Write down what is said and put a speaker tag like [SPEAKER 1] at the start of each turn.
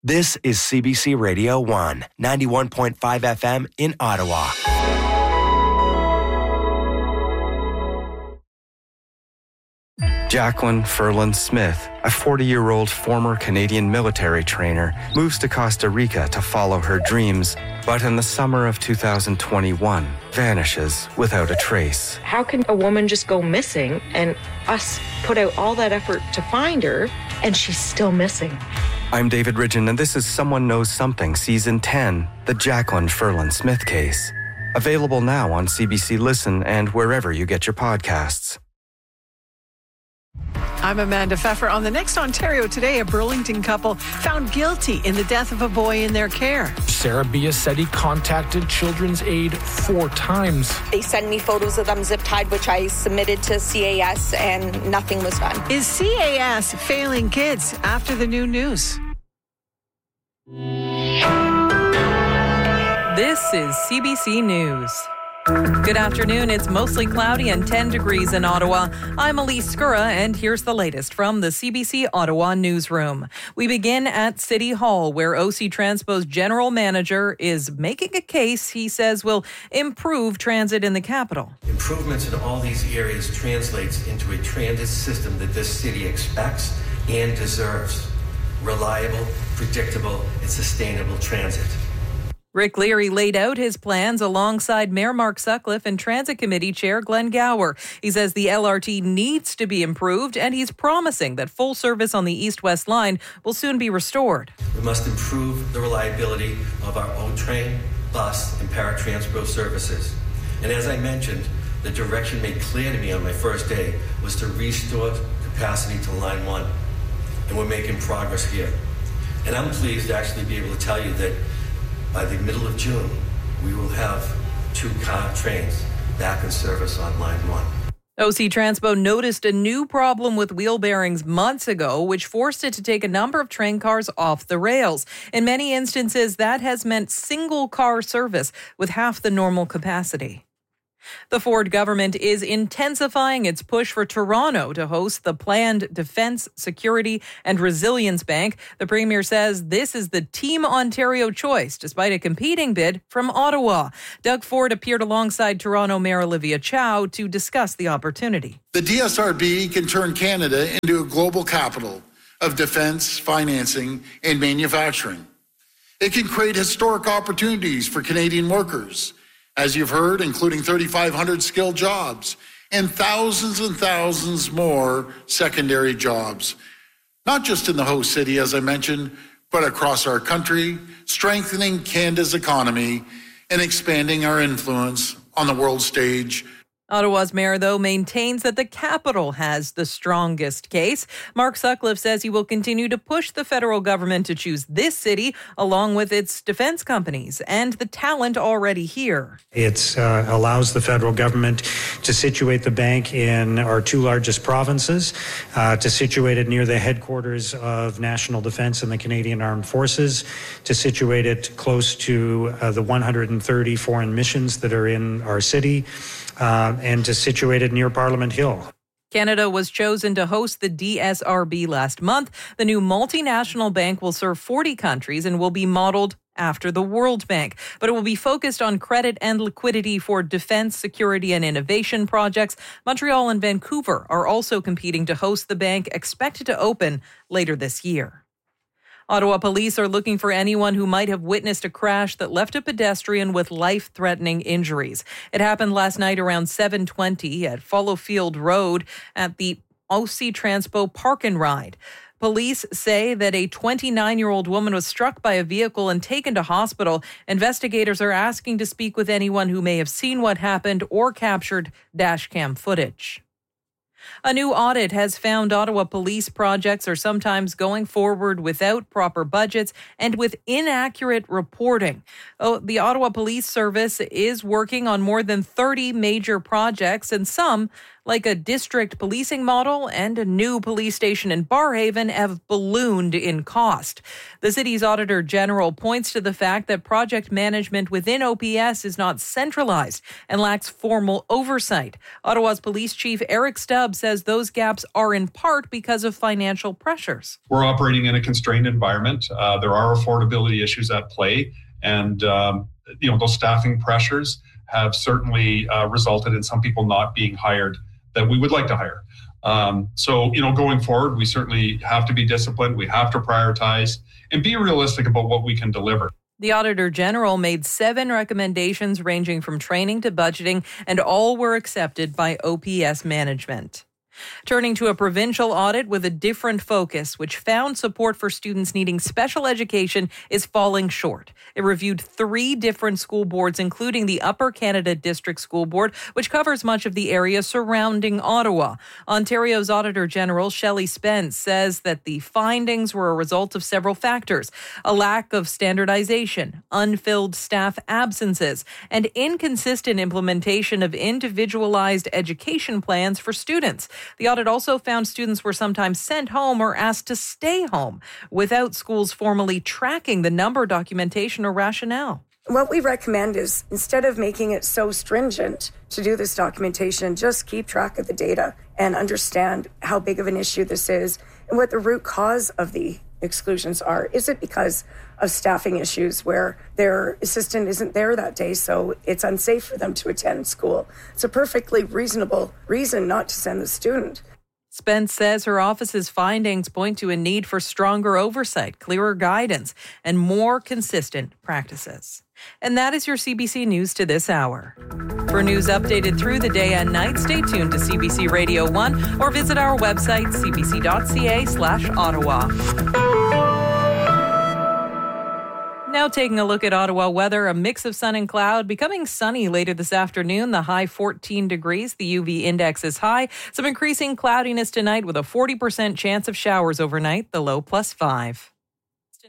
[SPEAKER 1] This is CBC Radio 1, 91.5 FM in Ottawa.
[SPEAKER 2] Jacqueline Ferland Smith, a 40-year-old former Canadian military trainer, moves to Costa Rica to follow her dreams, but in the summer of 2021, vanishes without a trace.
[SPEAKER 3] How can a woman just go missing and us put out all that effort to find her and she's still missing?
[SPEAKER 2] I'm David Ridgen, and this is Someone Knows Something, Season 10, the Jacqueline Ferland Smith case. Available now on CBC Listen and wherever you get your podcasts.
[SPEAKER 4] I'm Amanda Pfeffer. On the Next Ontario Today, a Burlington couple found guilty in the death of a boy in their care.
[SPEAKER 5] Sarah Biasetti contacted Children's Aid 4 times.
[SPEAKER 6] They sent me photos of them zip-tied, which I submitted to CAS, and nothing was done.
[SPEAKER 4] Is CAS failing kids after the new news?
[SPEAKER 7] This is CBC News. Good afternoon. It's mostly cloudy and 10 degrees in Ottawa. I'm Elise Skura, and here's the latest from the CBC Ottawa newsroom. We begin at City Hall, where OC Transpo's general manager is making a case he says will improve transit in the capital.
[SPEAKER 8] Improvements in all these areas translates into a transit system that this city expects and deserves. Reliable, predictable, and sustainable transit.
[SPEAKER 7] Rick Leary laid out his plans alongside Mayor Mark Sutcliffe and Transit Committee Chair Glenn Gower. He says the LRT needs to be improved, and he's promising that full service on the east-west line will soon be restored.
[SPEAKER 8] We must improve the reliability of our O-Train, bus, and paratransport services. And as I mentioned, the direction made clear to me on my first day was to restore capacity to Line 1. And we're making progress here. And I'm pleased to actually be able to tell you that by the middle of June, we will have 2 car trains back in service on Line 1.
[SPEAKER 7] OC Transpo noticed a new problem with wheel bearings months ago, which forced it to take a number of train cars off the rails. In many instances, that has meant single car service with half the normal capacity. The Ford government is intensifying its push for Toronto to host the planned Defence, Security and Resilience Bank. The Premier says this is the Team Ontario choice, despite a competing bid from Ottawa. Doug Ford appeared alongside Toronto Mayor Olivia Chow to discuss the opportunity.
[SPEAKER 9] The DSRB can turn Canada into a global capital of defence, financing and manufacturing. It can create historic opportunities for Canadian workers, as you've heard, including 3,500 skilled jobs and thousands more secondary jobs, not just in the host city, as I mentioned, but across our country, strengthening Canada's economy and expanding our influence on the world stage.
[SPEAKER 7] Ottawa's mayor, though, maintains that the capital has the strongest case. Mark Sutcliffe says he will continue to push the federal government to choose this city, along with its defense companies and the talent already here.
[SPEAKER 10] It allows the federal government to situate the bank in our 2 largest provinces, to situate it near the headquarters of national defense and the Canadian Armed Forces, to situate it close to the 130 foreign missions that are in our city, and to situate it near Parliament Hill.
[SPEAKER 7] Canada was chosen to host the DSRB last month. The new multinational bank will serve 40 countries and will be modeled after the World Bank. But it will be focused on credit and liquidity for defense, security, and innovation projects. Montreal and Vancouver are also competing to host the bank, expected to open later this year. Ottawa police are looking for anyone who might have witnessed a crash that left a pedestrian with life-threatening injuries. It happened last night around 7:20 at Fallowfield Road at the OC Transpo Park and Ride. Police say that a 29-year-old woman was struck by a vehicle and taken to hospital. Investigators are asking to speak with anyone who may have seen what happened or captured dashcam footage. A new audit has found Ottawa police projects are sometimes going forward without proper budgets and with inaccurate reporting. The Ottawa Police Service is working on more than 30 major projects, and some, like a district policing model and a new police station in Barrhaven, have ballooned in cost. The city's Auditor General points to the fact that project management within OPS is not centralized and lacks formal oversight. Ottawa's Police Chief Eric Stubbs says those gaps are in part because of financial pressures.
[SPEAKER 11] We're operating in a constrained environment. There are affordability issues at play, and those staffing pressures have certainly resulted in some people not being hired that we would like to hire. So going forward, we certainly have to be disciplined. We have to prioritize and be realistic about what we can deliver.
[SPEAKER 7] The Auditor General made 7 recommendations ranging from training to budgeting, and all were accepted by OPS management. Turning to a provincial audit with a different focus, which found support for students needing special education is falling short. It reviewed 3 different school boards, including the Upper Canada District School Board, which covers much of the area surrounding Ottawa. Ontario's Auditor General, Shelley Spence, says that the findings were a result of several factors: a lack of standardization, unfilled staff absences, and inconsistent implementation of individualized education plans for students. The audit also found students were sometimes sent home or asked to stay home without schools formally tracking the number, documentation, or rationale.
[SPEAKER 12] What we recommend is, instead of making it so stringent to do this documentation, just keep track of the data and understand how big of an issue this is and what the root cause of the exclusions are. Is it because of staffing issues where their assistant isn't there that day, so it's unsafe for them to attend school? It's a perfectly reasonable reason not to send the student.
[SPEAKER 7] Spence says her office's findings point to a need for stronger oversight, clearer guidance, and more consistent practices. And that is your CBC News to this hour. For news updated through the day and night, stay tuned to CBC Radio 1 or visit our website, cbc.ca/Ottawa. Now taking a look at Ottawa weather, a mix of sun and cloud, becoming sunny later this afternoon. The high 14 degrees. The UV index is high. Some increasing cloudiness tonight with a 40% chance of showers overnight. The low +5.